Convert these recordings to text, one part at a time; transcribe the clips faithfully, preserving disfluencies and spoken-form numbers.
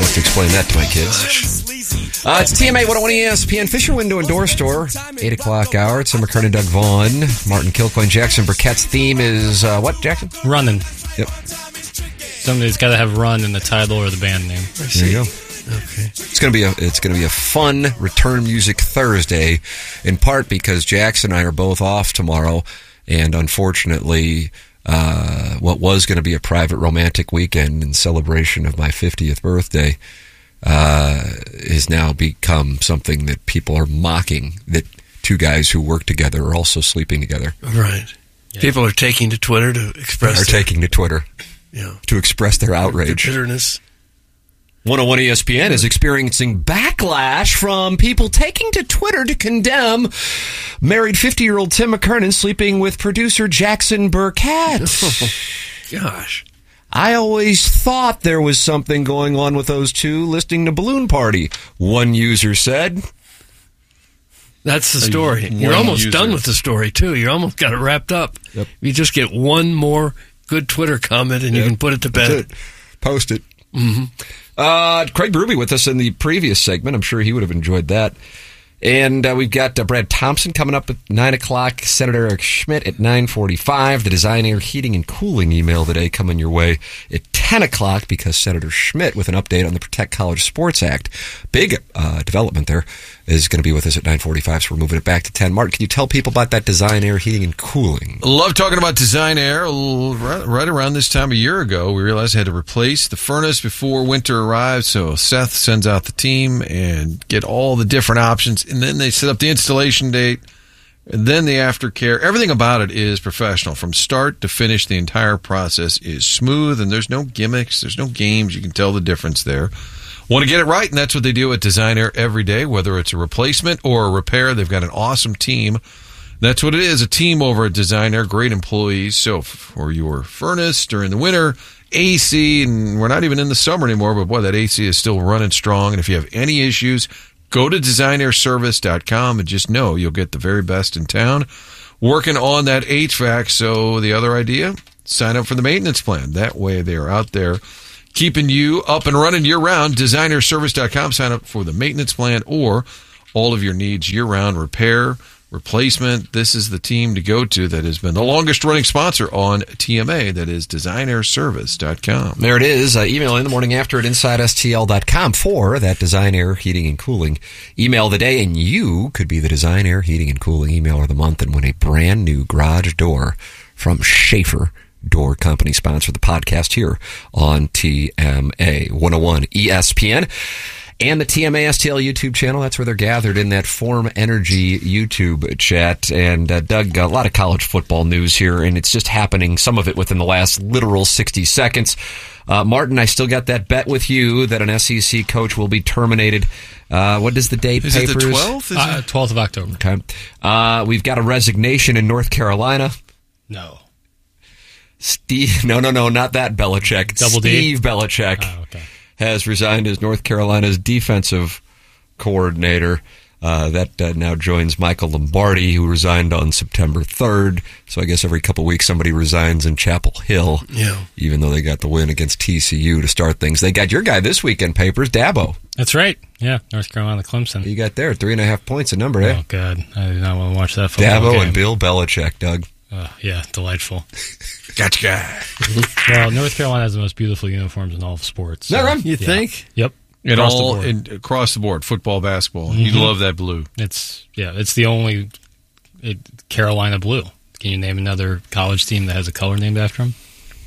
have to explain that to my kids. Uh, it's T M A one oh one E S P N Fisher Window and Door Store. eight o'clock hour. It's Tim McKernan, Doug Vaughn, Martin Kilcoyne. Jackson Burkett's theme is uh, what, Jackson? Running. Yep. Somebody's got to have run in the title or the band name. There you go. Okay. It's gonna be a it's gonna be a fun Return Music Thursday, in part because Jackson and I are both off tomorrow, and unfortunately, uh, what was going to be a private romantic weekend in celebration of my fiftieth birthday uh, has now become something that people are mocking. That two guys who work together are also sleeping together. Right. Yeah. People are taking to Twitter to express. Are their, taking to Twitter. Yeah. To express their outrage. Their bitterness. one oh one E S P N is experiencing backlash from people taking to Twitter to condemn married fifty-year-old Tim McKernan sleeping with producer Jackson Burkett. Oh, gosh. I always thought there was something going on with those two listening to Balloon Party, one user said. That's the story. You're almost user. done with the story, too. You almost got it wrapped up. Yep. You just get one more good Twitter comment and yep. you can put it to bed. It. Post it. Mm-hmm. Uh, Craig Berube with us in the previous segment. I'm sure he would have enjoyed that. And uh, we've got uh, Brad Thompson coming up at nine o'clock. Senator Eric Schmidt at nine forty-five. The Design Air Heating and Cooling email today coming your way at ten o'clock because Senator Schmidt, with an update on the Protect College Sports Act, big uh, development there, is going to be with us at nine forty-five, so we're moving it back to ten. Martin, can you tell people about that Design Air Heating and Cooling? Love talking about Design Air. Right around this time a year ago, we realized I had to replace the furnace before winter arrived, so Seth sends out the team and get all the different options, and then they set up the installation date, and then the aftercare. Everything about it is professional. From start to finish, the entire process is smooth, and there's no gimmicks, there's no games. You can tell the difference there. Want to get it right, and that's what they do at Design Air every day, whether it's a replacement or a repair. They've got an awesome team. That's what it is, a team over at Design Air, great employees. So for your furnace during the winter, A C, and we're not even in the summer anymore, but boy, that A C is still running strong. And if you have any issues, go to design air service dot com and just know you'll get the very best in town working on that H V A C. So the other idea, sign up for the maintenance plan. That way they are out there keeping you up and running year-round. design air service dot com. Sign up for the maintenance plan or all of your needs year-round, repair, replacement. This is the team to go to that has been the longest-running sponsor on T M A. That is design air service dot com. There it is. Uh, email in the morning after at inside s t l dot com for that Design Air Heating and Cooling email of the day, and you could be the Design Air Heating and Cooling email of the month and win a brand-new garage door from Schaefer Door Company. Sponsor the podcast here on T M A one oh one E S P N and the T M A S T L YouTube channel. That's where they're gathered in that Form Energy YouTube chat. And uh, Doug, a lot of college football news here, and it's just happening, some of it within the last literal sixty seconds. Uh, Martin, I still got that bet with you that an S E C coach will be terminated. Uh, what is the date? Is papers? it the twelfth? Is uh, it? twelfth of October. Okay. Uh, we've got a resignation in North Carolina. No. Steve, no, no, no, not that Belichick. Double D? Steve Belichick Oh, okay. has resigned as North Carolina's defensive coordinator. Uh, that uh, now joins Michael Lombardi, who resigned on September third. So I guess every couple of weeks somebody resigns in Chapel Hill. Yeah. Even though they got the win against T C U to start things. They got your guy this weekend, Papers, Dabo. That's right. Yeah, North Carolina, Clemson. You got there, three and a half points a number, eh? Oh, God. I do not want to watch that football Dabo game. and Bill Belichick, Doug. Uh, yeah, delightful. Gotcha guy. Well, North Carolina has the most beautiful uniforms in all of sports. So, You yeah. think? Yep. And Across all the board. in, across the board, football, basketball. Mm-hmm. You love that blue. It's yeah, it's the only it, Carolina blue. Can you name another college team that has a color named after them?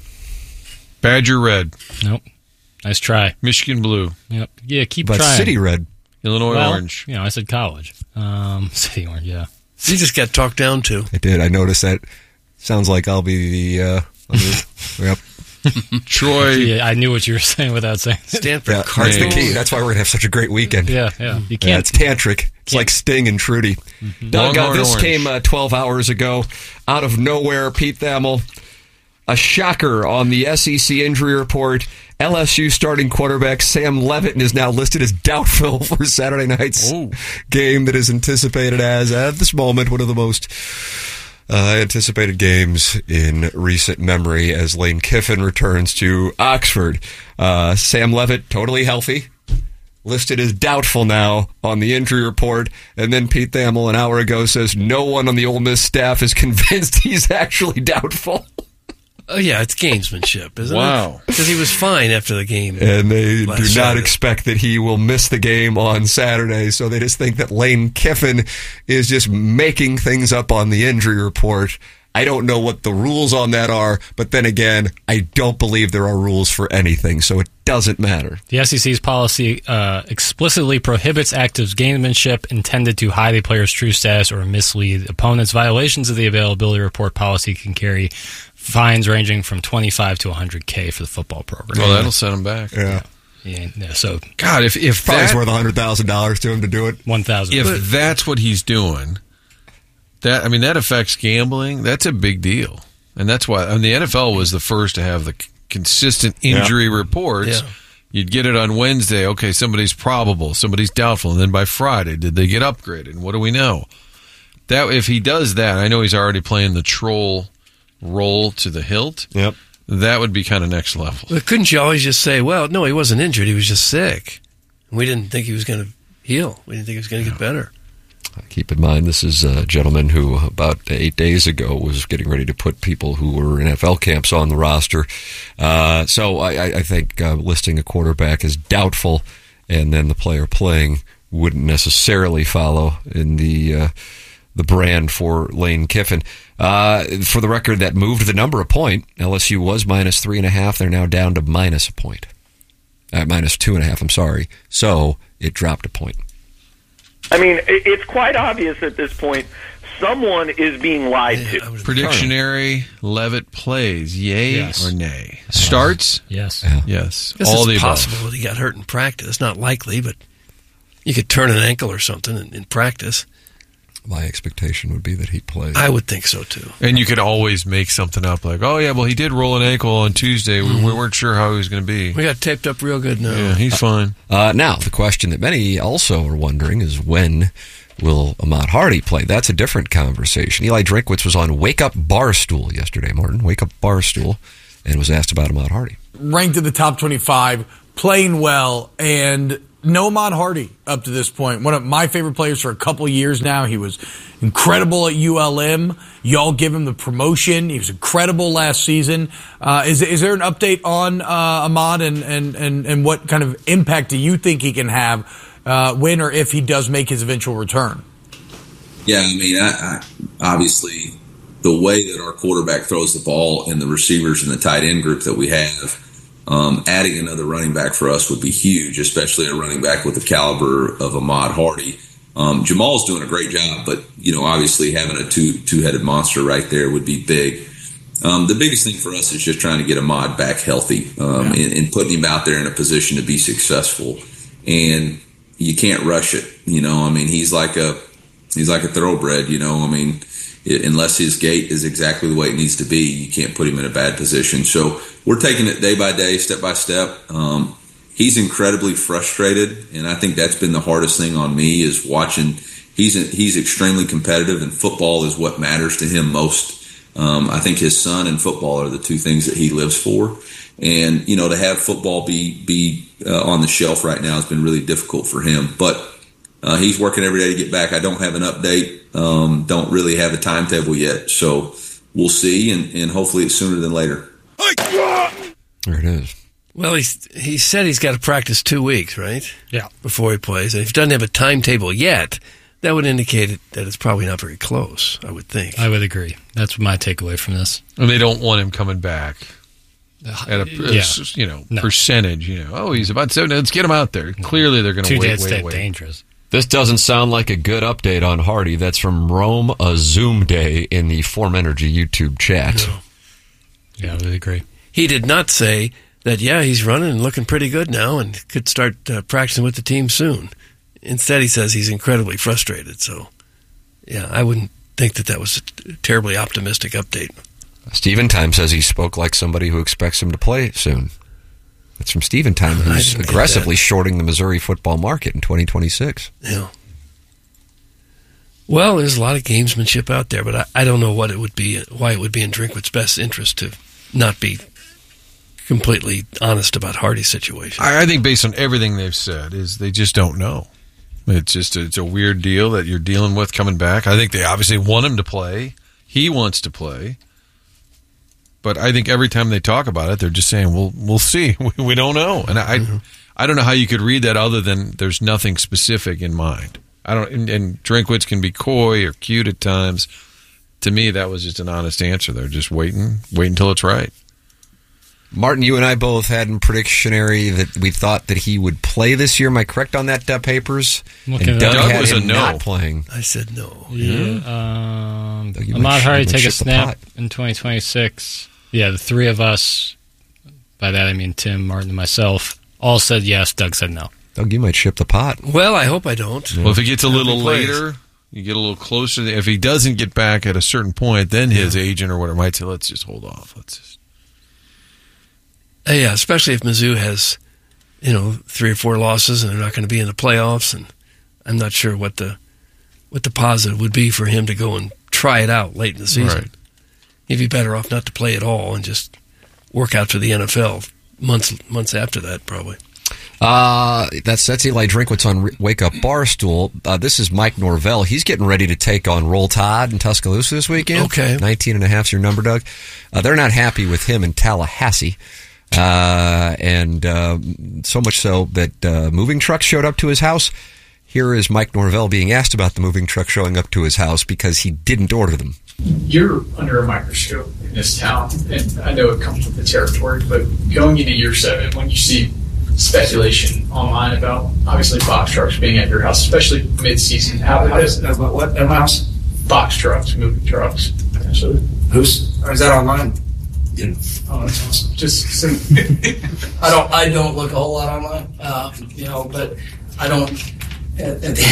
Badger red. Nope. Nice try. Michigan blue. Yep. Yeah, keep But trying. City Red. Illinois well, orange. You know, I said college. Um, City Orange. Yeah. You just got talked down to. I did. I noticed that. Sounds like I'll be the... Uh, yep. Troy. Yeah, I knew what you were saying without saying it. Stanford Yeah, that's Cardinals. the key. That's why we're going to have such a great weekend. Yeah, yeah. You Yeah, can't. it's tantric. It's like Sting and Trudy. Mm-hmm. Doug, uh, Longhorn this orange. came uh, twelve hours ago. Out of nowhere, Pete Thamel. A shocker on the S E C injury report. L S U starting quarterback Sam Levitin is now listed as doubtful for Saturday night's Ooh. game that is anticipated as, at this moment, one of the most uh, anticipated games in recent memory as Lane Kiffin returns to Oxford. Uh, Sam Levitt, totally healthy, listed as doubtful now on the injury report. And then Pete Thamel an hour ago says no one on the Ole Miss staff is convinced he's actually doubtful. Oh, yeah, it's gamesmanship, isn't wow. it? Wow. Because he was fine after the game. And they do not Saturday. expect that he will miss the game on Saturday, so they just think that Lane Kiffin is just making things up on the injury report. I don't know what the rules on that are, but then again, I don't believe there are rules for anything, so it doesn't matter. The S E C's policy uh, explicitly prohibits acts of gamesmanship intended to hide a player's true status or mislead opponents. Violations of the availability report policy can carry fines ranging from twenty-five to one hundred K for the football program. Well, that'll set him back. Yeah. Yeah, yeah, so God, if if Probably that, worth one hundred thousand dollars to him to do it. one thousand. if that's what he's doing, that I mean that affects gambling. That's a big deal, and that's why I mean, the N F L was the first to have the c- consistent injury yeah. reports. Yeah. You'd get it on Wednesday. Okay, somebody's probable, somebody's doubtful, and then by Friday, did they get upgraded? And what do we know? That if he does that, I know he's already playing the troll role to the hilt. Yep. That would be kind of next level. But couldn't you always just say, well, no, he wasn't injured. He was just sick. We didn't think he was going to heal. We didn't think he was going to get better. Keep in mind, this is a gentleman who about eight days ago was getting ready to put people who were in N F L camps on the roster. Uh, so I, I think uh, listing a quarterback as doubtful and then the player playing wouldn't necessarily follow in the uh, the brand for Lane Kiffin. Uh, for the record, that moved the number a point. L S U was minus three and a half. They're now down to minus a point. Uh, minus two and a half, I'm sorry. So it dropped a point. I mean, it's quite obvious at this point someone is being lied to. Predictionary, Levitt plays, yay yes. or nay? Starts? Uh, yes. Yeah. Yes. This All is the possible above. that he got hurt in practice. Not likely, but you could turn an ankle or something in, in practice. My expectation would be that he plays. I would think so, too. And you could always make something up like, oh, yeah, well, he did roll an ankle on Tuesday. We, we weren't sure how he was going to be. We got taped up real good now. Yeah, he's fine. Uh, now, the question that many also are wondering is when will Ahmad Hardy play? That's a different conversation. Eli Drinkwitz was on Wake Up Barstool yesterday, Martin. Wake Up Barstool, and was asked about Ahmad Hardy. Ranked in the top twenty-five, playing well, and no Ahmad Hardy up to this point. One of my favorite players for a couple years now. He was incredible at U L M. Y'all give him the promotion. He was incredible last season. Uh, is is there an update on uh, Ahmad and, and, and, and what kind of impact do you think he can have uh, when or if he does make his eventual return? Yeah, I mean, I, I, obviously the way that our quarterback throws the ball and the receivers and the tight end group that we have, Um, adding another running back for us would be huge, especially a running back with the caliber of Ahmad Hardy. Um, Jamal's doing a great job, but, you know, obviously having a two, two-headed monster right there would be big. Um, the biggest thing for us is just trying to get Ahmad back healthy um, yeah. and, and putting him out there in a position to be successful. And you can't rush it. You know, I mean, he's like a he's like a thoroughbred, you know. I mean, it, unless his gait is exactly the way it needs to be, you can't put him in a bad position. So we're taking it day by day, step by step. Um, he's incredibly frustrated, and I think that's been the hardest thing on me is watching. He's he's extremely competitive, and football is what matters to him most. Um, I think his son and football are the two things that he lives for. And, you know, to have football be, be uh, on the shelf right now has been really difficult for him. But uh, he's working every day to get back. I don't have an update, um, don't really have a timetable yet. So we'll see, and, and hopefully it's sooner than later. There it is. Well, he's, he said he's got to practice two weeks, right? Yeah. Before he plays. And if he doesn't have a timetable yet, that would indicate that it's probably not very close, I would think. I would agree. That's my takeaway from this. And they don't want him coming back at a yeah. you know no. percentage. You know, oh, he's about seven. Let's get him out there. Clearly, they're going to Two wait, days wait, stay wait. dangerous. This doesn't sound like a good update on Hardy. That's from Rome, a Zoom day in the Form Energy YouTube chat. No. Yeah, I would agree. He did not say that, yeah, he's running and looking pretty good now and could start uh, practicing with the team soon. Instead, he says he's incredibly frustrated. So, yeah, I wouldn't think that that was a terribly optimistic update. Steven Time says he spoke like somebody who expects him to play soon. That's from Steven Time, who's aggressively shorting the Missouri football market in twenty twenty-six. Yeah. Well, there's a lot of gamesmanship out there, but I, I don't know what it would be, why it would be in Drinkwitz's best interest to not be completely honest about Hardy's situation. I, I think based on everything they've said, is they just don't know. It's just a, it's a weird deal that you're dealing with coming back. I think they obviously want him to play. He wants to play. But I think every time they talk about it, they're just saying, "We'll we'll see. We, we don't know." And I mm-hmm. I don't know how you could read that other than there's nothing specific in mind. I don't. And, and Drinkwitz can be coy or cute at times. To me, that was just an honest answer. They're just waiting, wait until it's right. Martin, you and I both had in Predictionary that we thought that he would play this year. Am I correct on that, uh, Papers? Look and Doug, Doug had was him a no. not playing. I said no. Yeah. Um, Doug, you Ahmad might- Hardy you might take a ship the snap pot. in twenty twenty-six. Yeah, the three of us, by that I mean Tim, Martin, and myself, all said yes. Doug said no. Doug, you might ship the pot. Well, I hope I don't. Well, if it gets a little He plays. later, you get a little closer. If he doesn't get back at a certain point, then his agent or whatever might say, "Let's just hold off. Let's just." Uh, yeah, especially if Mizzou has, you know, three or four losses and they're not going to be in the playoffs, and I'm not sure what the what the positive would be for him to go and try it out late in the season. Right. He'd be better off not to play at all and just work out for the N F L months months after that, probably. Uh, that's that's Eli Drinkwitz on Wake Up Barstool. Uh, this is Mike Norvell. He's getting ready to take on Roll Tide in Tuscaloosa this weekend. Okay. nineteen and a half is your number, Doug. Uh, they're not happy with him in Tallahassee. Uh, and uh, so much so that uh, moving trucks showed up to his house. Here is Mike Norvell being asked about the moving truck showing up to his house because he didn't order them. You're under a microscope in this town, and I know it comes with the territory, but going into year seven, when you see speculation online about obviously box trucks being at your house, especially mid-season, how, how does Uh, what, what at my house? box trucks, moving trucks, potentially? Who's? Or is that online? Oh, that's awesome. Just some, I don't. I don't look a whole lot online. Uh, you know, but I don't. At, at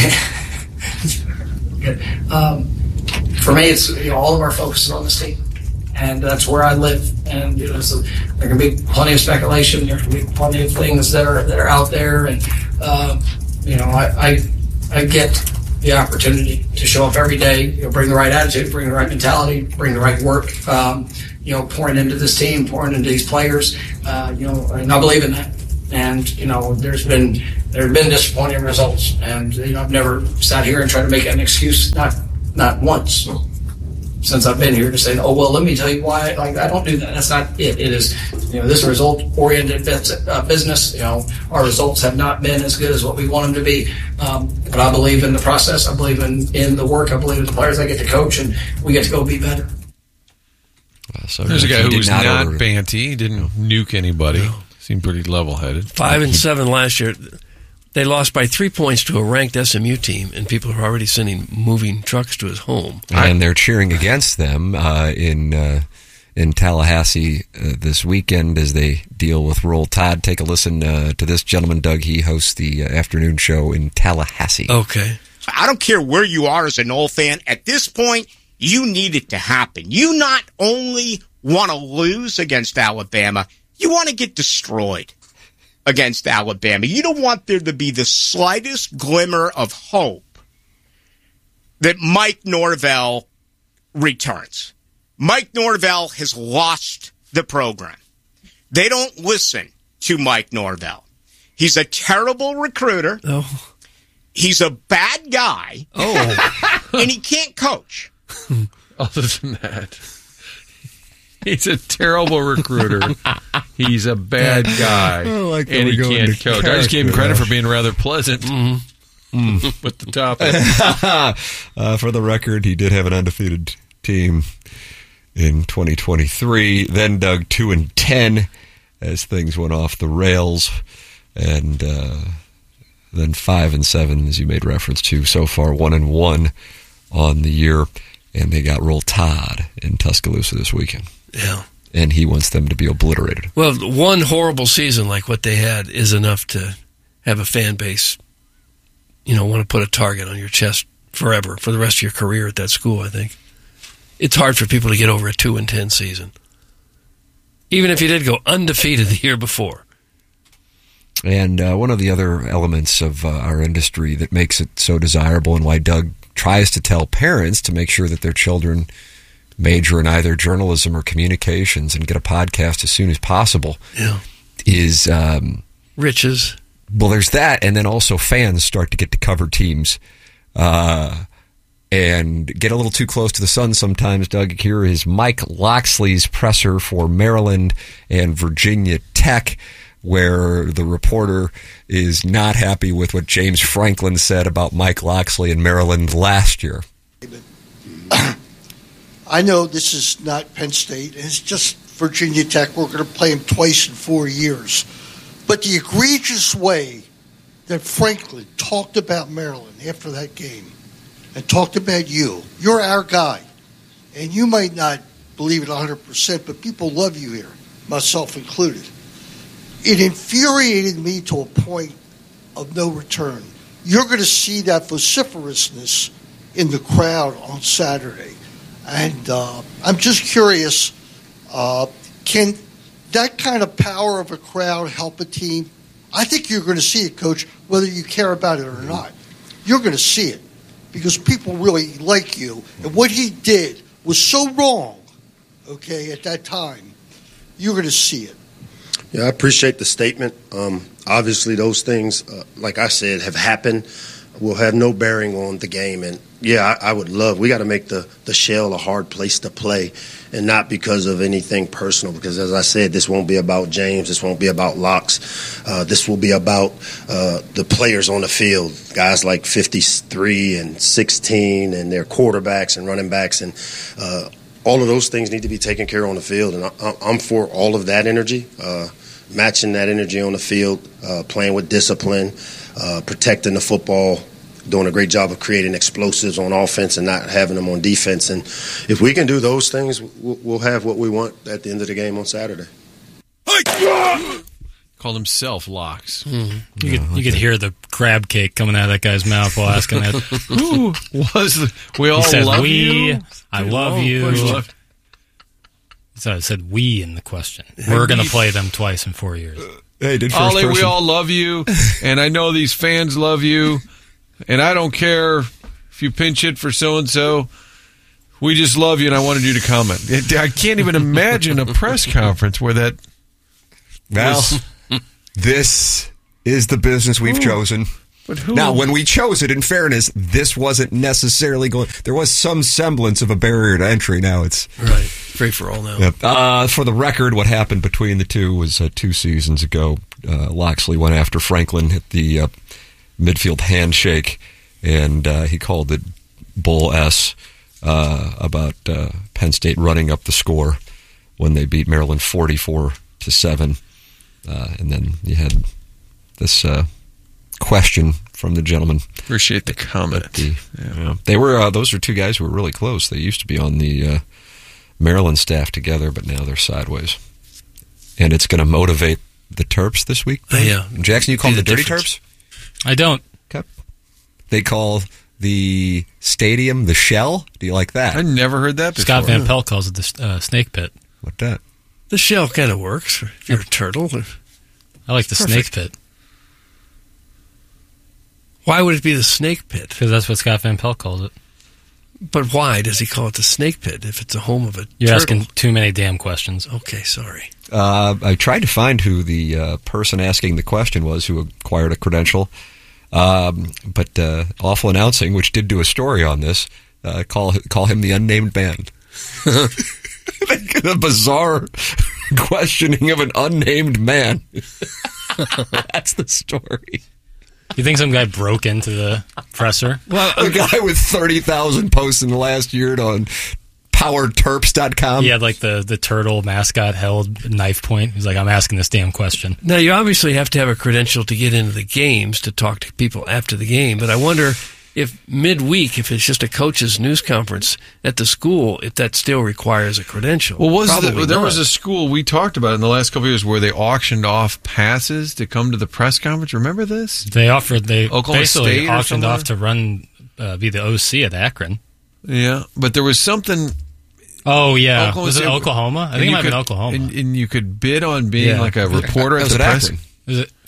the, good. Um, for me, it's you know, all of our focus is on this team, and that's where I live. And you know, so there can be plenty of speculation. There can be plenty of things that are that are out there, and uh, you know, I, I I get the opportunity to show up every day, you know, bring the right attitude, bring the right mentality, bring the right work. Um, you know, pouring into this team, pouring into these players. Uh, you know, and I believe in that. And you know, there's been there have been disappointing results, and you know, I've never sat here and tried to make an excuse, not not once since I've been here, to say, oh well, let me tell you why. Like I don't do that. That's not it. It is, you know, this result-oriented business. You know, our results have not been as good as what we want them to be. Um, but I believe in the process. I believe in in the work. I believe in the players I get to coach, and we get to go be better. Uh, so There's a guy he who did was not order it. banty. He didn't nuke anybody. Seemed pretty level-headed. Five and seven last year. They lost by three points to a ranked S M U team, and people are already sending moving trucks to his home. And they're cheering against them uh, in uh, in Tallahassee uh, this weekend as they deal with Roll Tide. Take a listen uh, to this gentleman, Doug. He hosts the uh, afternoon show in Tallahassee. Okay. I don't care where you are as a Noel fan. At this point, you need it to happen. You not only want to lose against Alabama, you want to get destroyed against Alabama. You don't want there to be the slightest glimmer of hope that Mike Norvell returns. Mike Norvell has lost the program. They don't listen to Mike Norvell. He's a terrible recruiter. Oh. He's a bad guy. Oh. And he can't coach. Other than that, he's a terrible recruiter. He's a bad guy. like that and we he go can't into coach. I just gave him character credit now. for being rather pleasant mm. with the topic. uh, for the record, he did have an undefeated team in twenty twenty-three. Then Doug two and ten as things went off the rails, and uh, then five and seven, as you made reference to. So far, one and one on the year, and they got Roll Tide in Tuscaloosa this weekend. Yeah. And he wants them to be obliterated. Well, one horrible season like what they had is enough to have a fan base, you know, want to put a target on your chest forever, for the rest of your career at that school, I think. It's hard for people to get over a two and ten season. Even if you did go undefeated the year before. And uh, one of the other elements of uh, our industry that makes it so desirable and why Doug tries to tell parents to make sure that their children major in either journalism or communications and get a podcast as soon as possible. Yeah. Is um, riches. Well, there's that, and then also fans start to get to cover teams uh, and get a little too close to the sun sometimes. Doug, here is Mike Locksley's presser for Maryland and Virginia Tech, where the reporter is not happy with what James Franklin said about Mike Locksley in Maryland last year. I know this is not Penn State. It's just Virginia Tech. We're going to play them twice in four years. But the egregious way that Franklin talked about Maryland after that game and talked about you, you're our guy. And you might not believe it one hundred percent, but people love you here, myself included. It infuriated me to a point of no return. You're going to see that vociferousness in the crowd on Saturday. And uh, I'm just curious, uh, can that kind of power of a crowd help a team? I think you're going to see it, Coach, whether you care about it or not. You're going to see it because people really like you. And what he did was so wrong, okay, at that time. You're going to see it. Yeah, I appreciate the statement. Um, obviously, those things, uh, like I said, have happened. Will have no bearing on the game. And, yeah, I, I would love – we got to make the, the Shell a hard place to play, and not because of anything personal, because, as I said, this won't be about James. This won't be about Locks. Uh, this will be about uh, the players on the field, guys like fifty-three and sixteen and their quarterbacks and running backs. And uh, all of those things need to be taken care of on the field. And I, I'm for all of that energy, uh, matching that energy on the field, uh, playing with discipline, uh, protecting the football, doing a great job of creating explosives on offense and not having them on defense. And if we can do those things, we'll have what we want at the end of the game on Saturday. Called himself Locks. Mm-hmm. You could you could hear the crab cake coming out of that guy's mouth while asking that. Who was the, we all he said, love we, you? I We love all you. love- So it said we in the question. We're going to play them twice in four years. Hey, did first Ollie, we person. all love you, and I know these fans love you, and I don't care if you pinch it for so-and-so. We just love you, and I wanted you to comment. I can't even imagine a press conference where that Well, was... this is the business we've Ooh. chosen. But who? Now, when we chose it, in fairness, this wasn't necessarily going... There was some semblance of a barrier to entry. Now it's... Right. Free for all now. Yep. Uh, for the record, what happened between the two was uh, two seasons ago. Uh, Locksley went after Franklin, hit the uh, midfield handshake, and uh, he called it Bull S uh, about uh, Penn State running up the score when they beat Maryland forty-four to seven. Uh, and then you had this uh, question from the gentleman. Appreciate the comment. The, yeah. They were uh, those are two guys who were really close. They used to be on the uh, Maryland staff together, but now they're sideways. And it's going to motivate the Terps this week. Uh, yeah, Jackson, you call them the, the Dirty difference. Terps? I don't. Okay. They call the stadium the Shell. Do you like that? I never heard that before. Scott Van Pelt calls it the uh, snake pit. What that? The Shell kind of works if you're a turtle. I like the Perfect. snake pit. Why would it be the snake pit? Because that's what Scott Van Pelt calls it. But why does he call it the snake pit if it's a home of a You're turtle? asking too many damn questions. Okay, sorry. Uh, I tried to find who the uh, person asking the question was who acquired a credential. Um, but uh, Awful Announcing, which did do a story on this, uh, call call him the unnamed man. The bizarre questioning of an unnamed man. That's the story. You think some guy broke into the presser? Well, a guy with thirty thousand posts in the last year on powered terps dot com. He had like the, the turtle mascot held knife point. He's like, I'm asking this damn question. Now, you obviously have to have a credential to get into the games to talk to people after the game, but I wonder if midweek, if it's just a coach's news conference at the school, if that still requires a credential. Well, was Probably the, there not. was a school we talked about in the last couple of years where they auctioned off passes to come to the press conference. Remember this? They offered, they Oklahoma basically State or auctioned somewhere? off to run, uh, be the O C at Akron. Yeah, but there was something. Oh, yeah. Oklahoma was it State- Oklahoma? I and think it you might have been could- Oklahoma. And, and you could bid on being Yeah. like a reporter That at was the at press. Akron. Was it,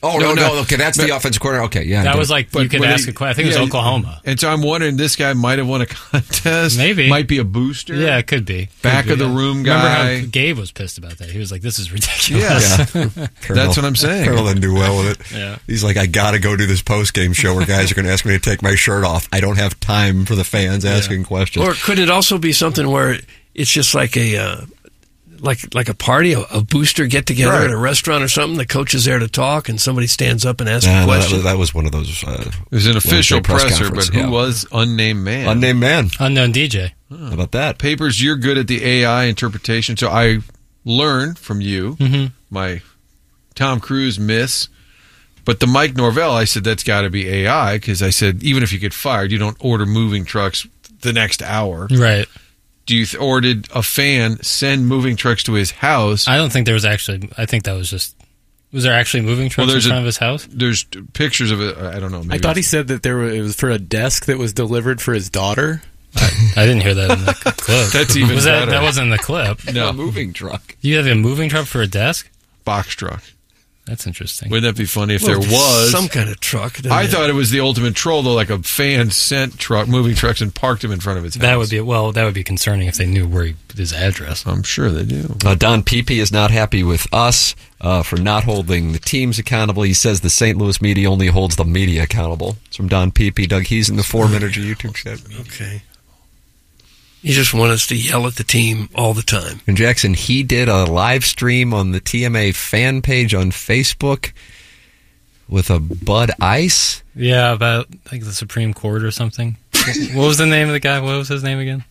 Oh, no, no. no okay, that's but, the offensive coordinator. Okay, yeah. That was like, you could ask he, a question. I think yeah, it was Oklahoma. And so I'm wondering, this guy might have won a contest. Maybe. Might be a booster. Yeah, it could be. Back could of be. the room guy. Remember how Gabe was pissed about that? He was like, this is ridiculous. Yeah. yeah. That's what I'm saying. Colonel didn't do well with it. Yeah. He's like, I got to go do this post-game show where guys are going to ask me to take my shirt off. I don't have time for the fans asking yeah. questions. Or could it also be something where it's just like a... Uh, Like like a party, a, a booster get together right. at a restaurant or something. The coach is there to talk, and somebody stands up and asks nah, a no, question. That, that was one of those. Uh, it was an official presser, but who yeah. was unnamed man? Unnamed man, unknown D J. Oh. How about that? Papers, you're good at the A I interpretation, so I learned from you mm-hmm. my Tom Cruise miss. But the Mike Norvell, I said that's got to be A I because I said even if you get fired, you don't order moving trucks the next hour, right? Do you th- or did a fan send moving trucks to his house? I don't think there was actually. I think that was just. Was there actually moving trucks well, in front a, of his house? There's pictures of it. I don't know. Maybe I thought he said that there was, it was for a desk that was delivered for his daughter. I, I didn't hear that in the clip. That's even was better. That, that wasn't in the clip. No, a moving truck. You have a moving truck for a desk? Box truck. That's interesting. Wouldn't that be funny if well, there was some kind of truck? I it? thought it was the ultimate troll, though, like a fan sent truck, moving trucks, and parked him in front of his house. That would be well. That would be concerning if they knew where he, his address. I'm sure they do. Uh, Don Pepe is not happy with us uh, for not holding the teams accountable. He says the Saint Louis media only holds the media accountable. It's from Don Pepe. Doug, he's in the Forum Energy YouTube chat. Okay. You just want us to yell at the team all the time. And Jackson, he did a live stream on the T M A fan page on Facebook with a Bud Ice. Yeah, about like the Supreme Court or something. What was the name of the guy? What was his name again?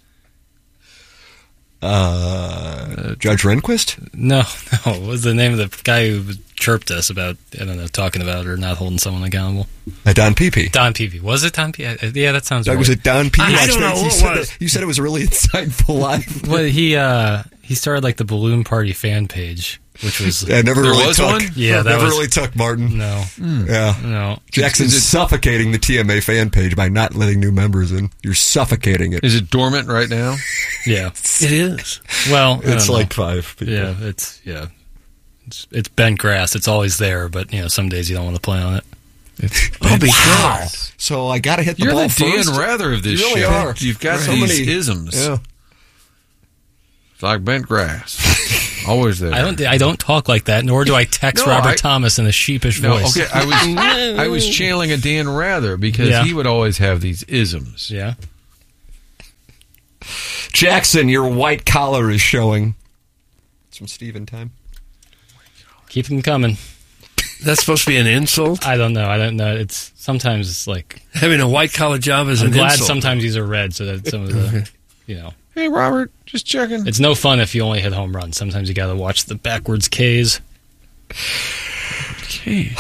Uh, Judge Rehnquist? No, no. What was the name of the guy who chirped us about, I don't know, talking about or not holding someone accountable? Uh, Don Pepe. Don Pepe. Was it Don Pepe? Yeah, that sounds Doug, right. Was it Don Pepe? I, I don't know you what said it was. That, you said it was a really insightful live. Well, he, uh, he started like the Balloon Party fan page, which was... Yeah, never there really was took. one? Yeah, that never was, really took, Martin. No. Mm. Yeah. No. Jackson's suffocating the T M A fan page by not letting new members in. You're suffocating it. Is it dormant right now? Yeah. It is. Well, it's like know. five people. Yeah, it's, yeah. It's, it's bent grass. It's always there, but, you know, some days you don't want to play on it. It's I'll be wow. darned. So I got to hit the You're ball the Dan first. Rather of this you really show. Are. You've got right. so these many isms. Yeah. It's like bent grass. Always there. I don't. I don't talk like that. Nor do I text no, Robert I, Thomas in a sheepish no, voice. Okay, I was I was channeling a Dan Rather because yeah. he would always have these isms. Yeah. Jackson, your white collar is showing. It's from Steven time. Keep them coming. That's supposed to be an insult? I don't know. I don't know. It's sometimes it's like having a white collar job is I'm an glad insult. sometimes these are red, so that some of the, you know. Hey, Robert, just checking. It's no fun if you only hit home runs. Sometimes you got to watch the backwards K's. Okay.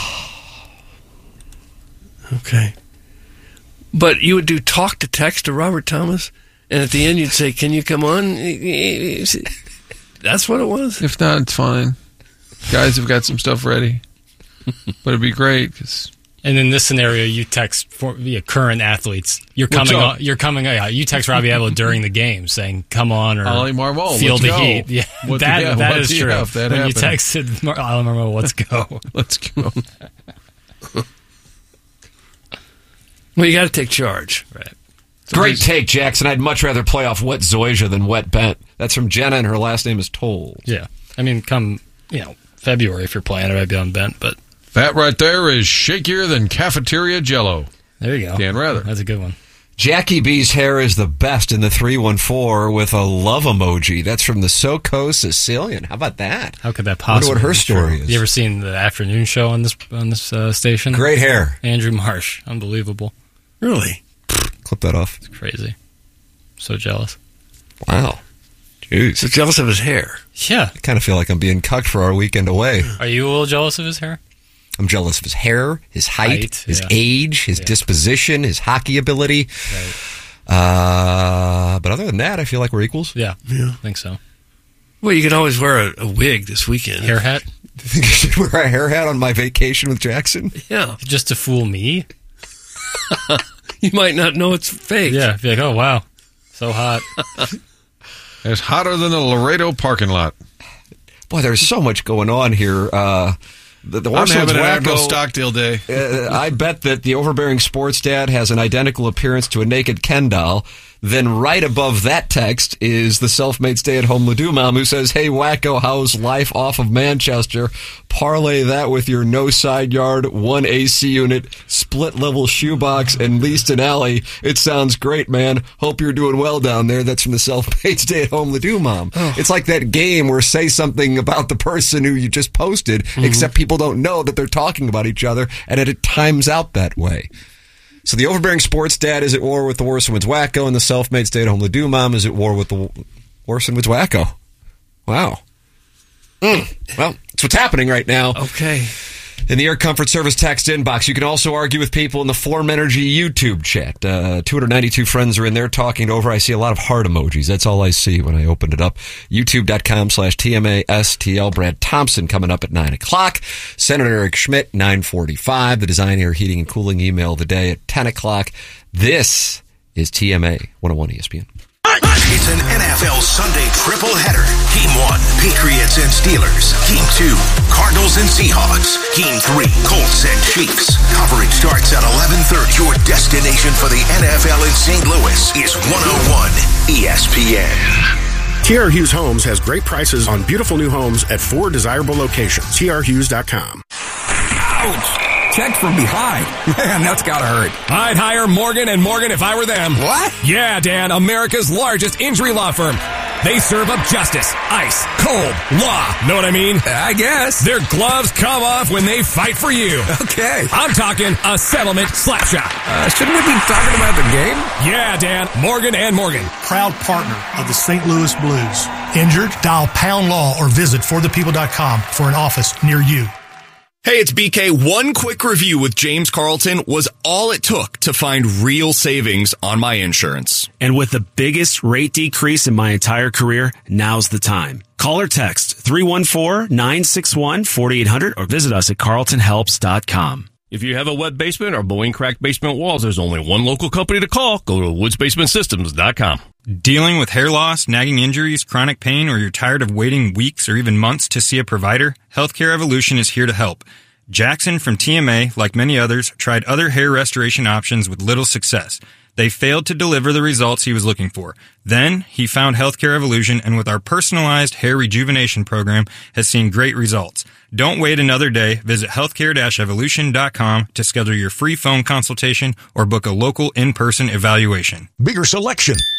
Okay. But you would do talk to text to Robert Thomas, and at the end you'd say, "Can you come on?" That's what it was. If not, it's fine. Guys have got some stuff ready, but it'd be great because. And in this scenario, you text for via current athletes. You're What's coming up? on. You're coming. Yeah, you text Robbie Avila during the game saying, "Come on," or Ali Marmol, "Feel let's the go. heat." Yeah, What that the, yeah, that what is the true. F, that when happened. you texted Mar- Ali Marmol, "Let's go." Let's go. Well, you got to take charge, right? So Great take, Jackson. I'd much rather play off wet Zoysia than wet Bent. That's from Jenna, and her last name is Toll. Yeah, I mean, come you know February if you're playing, it might be on Bent, but that right there is shakier than cafeteria Jello. There you go, Dan Rather. That's a good one. Jackie B's hair is the best in the three one four with a love emoji. That's from the SoCo Sicilian. How about that? How could that possibly? I wonder what her be story true. is. You ever seen the afternoon show on this on this uh, station? Great hair. Andrew Marsh, unbelievable. Really? Clip that off. It's crazy. So jealous. Wow. Jeez. So jealous of his hair. Yeah. I kind of feel like I'm being cucked for our weekend away. Are you a little jealous of his hair? I'm jealous of his hair, his height, Height, his yeah. age, his Yeah. disposition, his hockey ability. Right. Uh, but other than that, I feel like we're equals. Yeah. Yeah. I think so. Well, you could always wear a, a wig this weekend. Hair hat? Do you think I should wear a hair hat on my vacation with Jackson? Yeah. Just to fool me? You might not know it's fake. Yeah. Be like, oh, wow. So hot. It's hotter than the Laredo parking lot. Boy, there's so much going on here. Uh, The, the I'm horse having owns an Wacko. Admiral Stockdale day. uh, I bet that the overbearing sports dad has an identical appearance to a naked Ken doll. Then right above that text is the self-made stay-at-home Ledoux mom who says, hey, Wacko, how's life off of Manchester? Parlay that with your no side yard, one A C unit, split-level shoebox, and leased an alley. It sounds great, man. Hope you're doing well down there. That's from the self-made stay-at-home Ledoux mom. Oh. It's like that game where say something about the person who you just posted, mm-hmm. except people don't know that they're talking about each other, and it times out that way. So the overbearing sports dad is at war with the Worse Wins Wacko, and the self-made stay-at-home Ledoux mom is at war with the Worse Wins Wacko. Wow. Mm. Well, it's what's happening right now. Okay. In the Air Comfort Service text inbox, you can also argue with people in the Form Energy YouTube chat. Uh, two hundred ninety-two friends are in there talking it over. I see a lot of heart emojis. That's all I see when I opened it up. YouTube.com slash TMASTL. Brad Thompson coming up at nine o'clock. Senator Eric Schmidt, nine forty-five. The Design Air Heating and Cooling email of the day at ten o'clock. This is T M A one oh one E S P N. It's an N F L Sunday triple header. Game one, Patriots and Steelers. Game two, Cardinals and Seahawks. Game three, Colts and Chiefs. Coverage starts at eleven thirty. Your destination for the N F L in Saint Louis is one oh one E S P N. T R Hughes Homes has great prices on beautiful new homes at four desirable locations. T R Hughes dot com. Ouch! Checked from behind. Man, that's gotta hurt. I'd hire Morgan and Morgan if I were them. What? Yeah, Dan, America's largest injury law firm. They serve up justice, ice, cold, law. Know what I mean? I guess. Their gloves come off when they fight for you. Okay. I'm talking a settlement slap shot. Uh, shouldn't we be talking about the game? Yeah, Dan, Morgan and Morgan. Proud partner of the Saint Louis Blues. Injured? Dial Pound Law or visit for the people dot com for an office near you. Hey, it's B K. One quick review with James Carlton was all it took to find real savings on my insurance. And with the biggest rate decrease in my entire career, now's the time. Call or text three one four, nine six one, four eight zero zero or visit us at carlton helps dot com. If you have a wet basement or blowing cracked basement walls, there's only one local company to call. Go to woods basement systems dot com. Dealing with hair loss, nagging injuries, chronic pain, or you're tired of waiting weeks or even months to see a provider? Healthcare Evolution is here to help. Jackson from T M A, like many others, tried other hair restoration options with little success. They failed to deliver the results he was looking for. Then, he found Healthcare Evolution, and with our personalized hair rejuvenation program, has seen great results. Don't wait another day. Visit healthcare evolution dot com to schedule your free phone consultation or book a local in-person evaluation. Bigger selection,